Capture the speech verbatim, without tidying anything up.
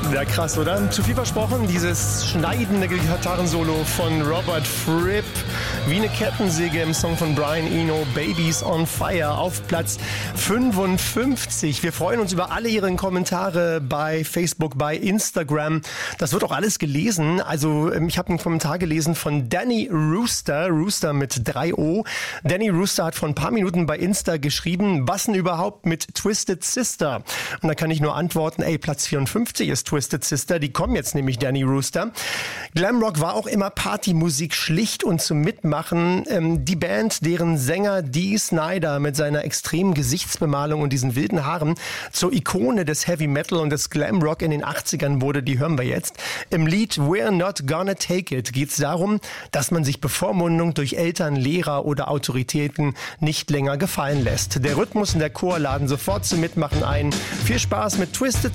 Ja, krass, oder? Zu viel versprochen, dieses schneidende Gitarrensolo von Robert Fripp. Wie eine Kettensäge im Song von Brian Eno, Babies on Fire, auf Platz fünfundfünfzig. Wir freuen uns über alle Ihre Kommentare bei Facebook, bei Instagram. Das wird auch alles gelesen. Also ich habe einen Kommentar gelesen von Danny Rooster, Rooster mit drei O. Danny Rooster hat vor ein paar Minuten bei Insta geschrieben, was denn überhaupt mit Twisted Sister? Und da kann ich nur antworten, ey, Platz vierundfünfzig ist Twisted Sister. Die kommen jetzt nämlich, Danny Rooster. Glamrock war auch immer Partymusik, schlicht und zum Mitmachen. Ähm, die Band, deren Sänger Dee Snider mit seiner extremen Gesichtsbemalung und diesen wilden Haaren zur Ikone des Heavy Metal und des Glamrock in den achtzigern wurde, die hören wir jetzt. Im Lied We're Not Gonna Take It geht es darum, dass man sich Bevormundung durch Eltern, Lehrer oder Autoritäten nicht länger gefallen lässt. Der Rhythmus und der Chor laden sofort zum Mitmachen ein. Viel Spaß mit Twisted